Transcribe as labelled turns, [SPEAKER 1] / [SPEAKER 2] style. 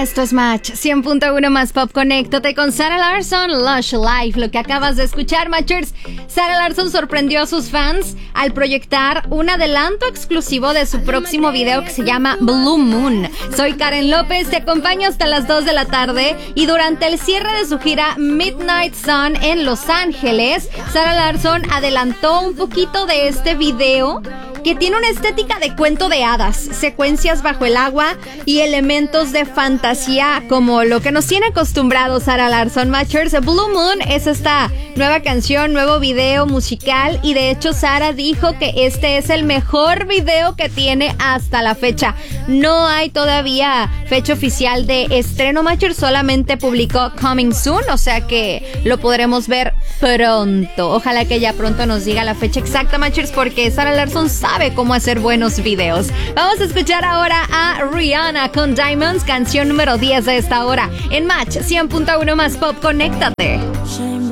[SPEAKER 1] Esto es Match 100.1 más Pop. Conéctate con Sarah Larsson, Lush Life. Lo que acabas de escuchar, Matchers. Sarah Larsson sorprendió a sus fans al proyectar un adelanto exclusivo de su próximo video que se llama Blue Moon. Soy Karen López, te acompaño hasta las 2 de la tarde y durante el cierre de su gira Midnight Sun en Los Ángeles, Sarah Larsson adelantó un poquito de este video que tiene una estética de cuento de hadas, secuencias bajo el agua y elementos de fantasía como lo que nos tiene acostumbrados Sarah Larsson. Matchers, Blue Moon es esta nueva canción, nuevo video musical, y de hecho Sarah dijo que este es el mejor video que tiene hasta la fecha. No hay todavía fecha oficial de estreno, Matchers, solamente publicó Coming Soon, o sea que lo podremos ver pronto. Ojalá que ya pronto nos diga la fecha exacta, Matchers, porque Sarah Larsson sabe cómo hacer buenos videos. Vamos a escuchar ahora a Rihanna con Diamonds, canción número 10 de esta hora en Match 100.1 más Pop. Conéctate.